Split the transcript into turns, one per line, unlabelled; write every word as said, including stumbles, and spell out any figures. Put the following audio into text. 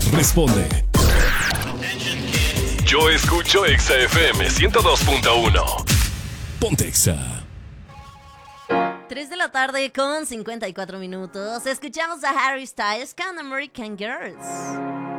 responde. Yo escucho Exa F M ciento dos punto uno. Ponte Exa.
tres de la tarde con cincuenta y cuatro minutos. Escuchamos a Harry Styles con American Girls.